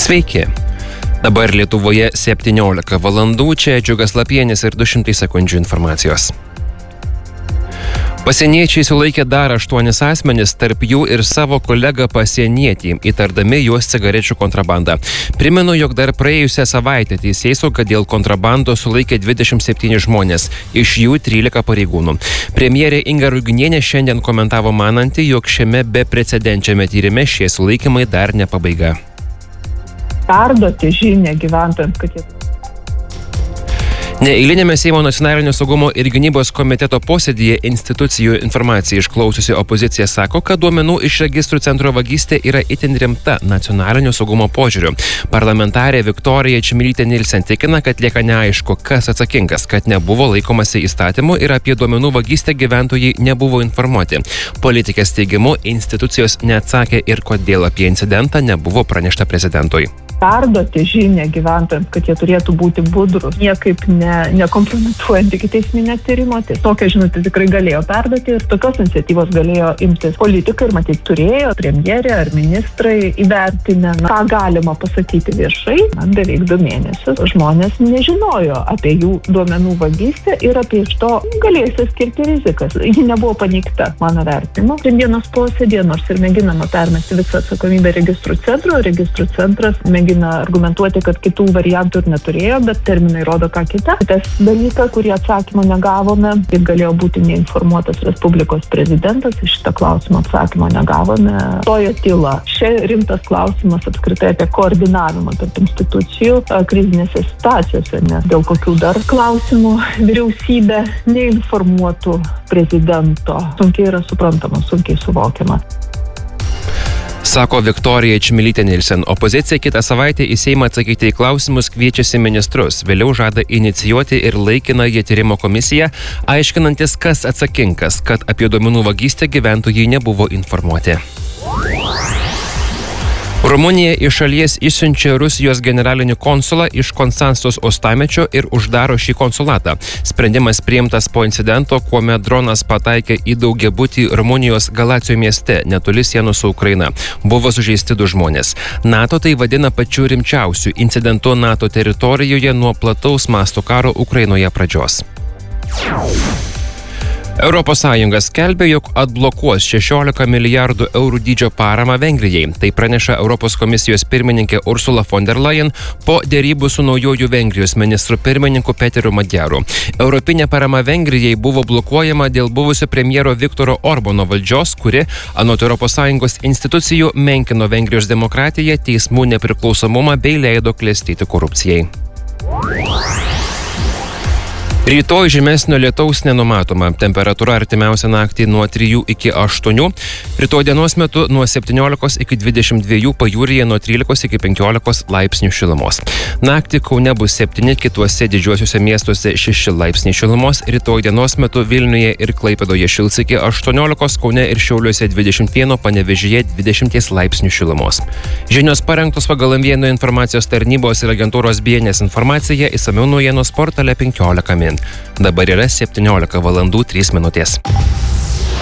Sveiki. Dabar Lietuvoje 17 valandų, čia Džiugas Lapienis ir 200 sekundžių informacijos. Pasieniečiai sulaikė dar 8 asmenis, tarp jų ir savo kolegą pasienietį, įtardami juos cigarečių kontrabandą. Primenu, jog dar praėjusią savaitę teisėsauga dėl kontrabandos sulaikė 27 žmonės, iš jų 13 pareigūnų. Premjerė Inga Ruginienė šiandien komentavo mananti, jog šiame beprecedenčiame tyrime šie sulaikymai dar ne pabaiga. Perduoti žinią gyventojams, kad jie... Neeilinėme Seimo nacionalinio saugumo ir gynybos komiteto posėdyje institucijų informaciją išklausiusi opozicija sako, kad duomenų iš registrų centro vagystė yra itin rimta nacionalinio saugumo požiūriu. Parlamentarė Viktorija Čmilytė Nilsen tikina, kad lieka neaišku, kas atsakingas, kad nebuvo laikomasi įstatymų ir apie duomenų vagystę gyventojai nebuvo informuoti. Politikės teigimu, institucijos neatsakė ir kodėl apie incidentą nebuvo pranešta prezidentui. Perduoti žinią gyventojams, kad jie turėtų būti budrus, niekaip nekompromituojant ikiteisminio tyrimo. Tai tokią žinutę tikrai galėjo perduoti ir tokios iniciatyvos galėjo imtis politikai ir matyt turėjo premjerė ar ministrai įvertinę, ką galima pasakyti viešai. Beveik 2 mėnesius žmonės nežinojo apie jų duomenų vagystę ir apie iš to galėjusią skirti rizikas. Ji nebuvo paneigta, mano vertinimu. Šiandienos posėdėje, nors ir mėginama permesti visą atsakomybę registrų centras mėgina argumentuoti, kad kitų variantų ir neturėjo, bet terminai rodo ką kitą. Tas dalykas, kurį atsakymą negavome, ir galėjo būti neinformuotas Respublikos prezidentas, iš šitą klausimą atsakymo negavome. Tojo tyla. Šia rimtas klausimas apskritai apie koordinavimą tarp institucijų krizinėse situacijose, nes dėl kokių dar klausimų vyriausybė neinformuotų prezidento. Sunkiai yra suprantama, sunkiai suvokiama. Sako Viktorija Čmilytė Nilsen. Opozicija kitą savaitę į Seimą atsakyti į klausimus kviečiasi ministrus. Vėliau žada inicijuoti ir laikinąją tyrimo komisiją, aiškinantis, kas atsakingas, kad apie duomenų vagystę gyventojai nebuvo informuoti. Rumunija iš šalies išsiunčia Rusijos generalinį konsulą iš Konstancijos uostamiečio ir uždaro šį konsulatą. Sprendimas priimtas po incidento, kuomet dronas pataikė į daugiabutį Rumunijos Galacijo mieste, netoli sienos su Ukraina. Buvo sužeisti 2 žmonės. NATO tai vadina pačiu rimčiausiu incidentu NATO teritorijoje nuo plataus masto karo Ukrainoje pradžios. Europos Sąjunga skelbia, jog atblokuos 16 milijardų eurų dydžio paramą Vengrijai. Tai praneša Europos komisijos pirmininkė Ursula von der Leyen po dėrybų su naujoju Vengrijos ministru pirmininku Peteriu Madjaru. Europinė parama Vengrijai buvo blokuojama dėl buvusio premjero Viktoro Orbano valdžios, kuri, anot Europos Sąjungos institucijų, menkino Vengrijos demokratiją, teismų nepriklausomumą bei leido klestėti korupcijai. Rytoj žymesnio lietaus nenumatoma. Temperatūra artimiausią naktį nuo 3 iki 8. Rytoj dienos metu nuo 17 iki 22, pajūryje nuo 13 iki 15 laipsnių šilumos. Naktį Kaune bus 7, kituose didžiuosiuose miestuose 6 laipsniai šilumos. Rytoj dienos metu Vilniuje ir Klaipėdoje šils iki 18, Kaune ir Šiauliuose 21, Panevėžyje 20 laipsnių šilumos. Žinios parengtos pagal M1 informacijos tarnybos ir agentūros BNS informaciją, išsamiau naujienos portale 15 min. Dabar yra 17 valandų 3 minutės.